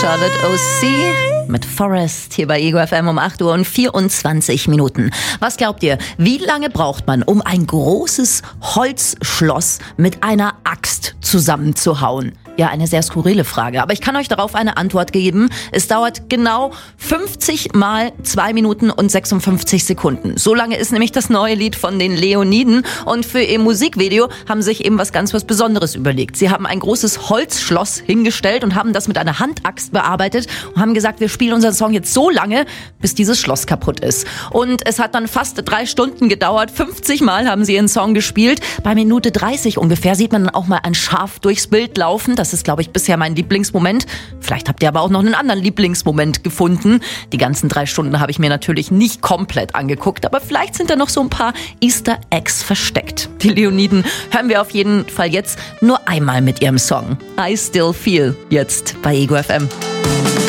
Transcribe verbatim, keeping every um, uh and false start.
Charlotte O C mit Forest hier bei Ego F M um acht Uhr und vierundzwanzig Minuten. Was glaubt ihr, wie lange braucht man, um ein großes Holzschloss mit einer Axt zusammenzuhauen? Ja, eine sehr skurrile Frage, aber ich kann euch darauf eine Antwort geben. Es dauert genau fünfzig mal zwei Minuten und sechsundfünfzig Sekunden. So lange ist nämlich das neue Lied von den Leoniden und für ihr Musikvideo haben sie sich eben was ganz was Besonderes überlegt. Sie haben ein großes Holzschloss hingestellt und haben das mit einer Handaxt bearbeitet und haben gesagt, wir spielen unseren Song jetzt so lange, bis dieses Schloss kaputt ist. Und es hat dann fast drei Stunden gedauert. fünfzig Mal haben sie ihren Song gespielt. Bei Minute dreißig ungefähr sieht man dann auch mal ein Schaf durchs Bild laufen. Das ist, glaube ich, bisher mein Lieblingsmoment. Vielleicht habt ihr aber auch noch einen anderen Lieblingsmoment gefunden. Die ganzen drei Stunden habe ich mir natürlich nicht komplett angeguckt, aber vielleicht sind da noch so ein paar Easter Eggs versteckt. Die Leoniden hören wir auf jeden Fall jetzt nur einmal mit ihrem Song I Still Feel, jetzt bei Ego F M.